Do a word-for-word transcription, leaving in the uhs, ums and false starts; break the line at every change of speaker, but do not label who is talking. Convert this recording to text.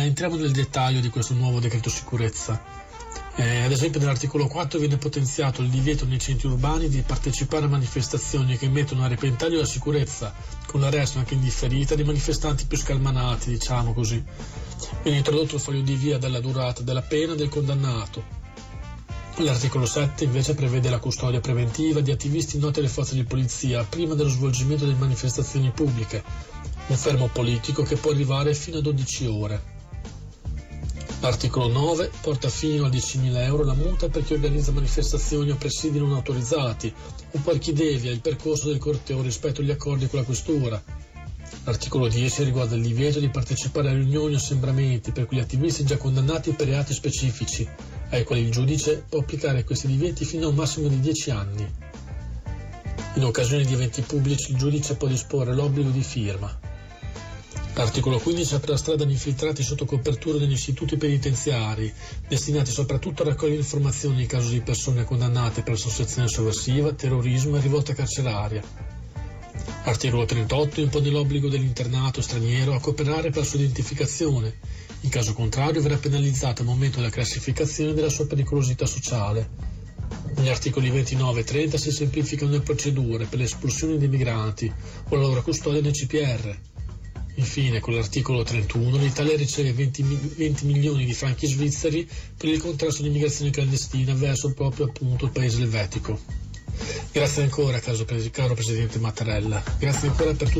Ma entriamo nel dettaglio di questo nuovo decreto sicurezza. Eh, ad esempio nell'articolo quattro viene potenziato il divieto nei centri urbani di partecipare a manifestazioni che mettono a repentaglio la sicurezza, con l'arresto anche indifferita dei manifestanti più scalmanati, diciamo così. Viene introdotto il foglio di via della durata della pena del condannato. L'articolo sette invece prevede la custodia preventiva di attivisti noti alle forze di polizia prima dello svolgimento delle manifestazioni pubbliche, un fermo politico che può arrivare fino a dodici ore. L'articolo nove porta fino a diecimila euro la multa per chi organizza manifestazioni o presidi non autorizzati o per chi devia il percorso del corteo rispetto agli accordi con la questura. L'articolo dieci riguarda il divieto di partecipare a riunioni o assembramenti per quegli attivisti già condannati per reati specifici, ai quali il giudice può applicare questi divieti fino a un massimo di dieci anni. In occasione di eventi pubblici il giudice può disporre l'obbligo di firma. L'articolo quindici apre la strada agli infiltrati sotto copertura degli istituti penitenziari, destinati soprattutto a raccogliere informazioni in caso di persone condannate per associazione sovversiva, terrorismo e rivolta carceraria. Articolo trentotto impone l'obbligo dell'internato straniero a cooperare per la sua identificazione, in caso contrario verrà penalizzato al momento della classificazione della sua pericolosità sociale. Negli articoli ventinove e trenta si semplificano le procedure per l'espulsione dei migranti o la loro custodia nei C P R. Infine, con l'articolo trentuno, l'Italia riceve venti, venti milioni di franchi svizzeri per il contrasto all'immigrazione clandestina verso proprio appunto il paese elvetico. Grazie ancora, caro, caro Presidente Mattarella. Grazie ancora per tutto.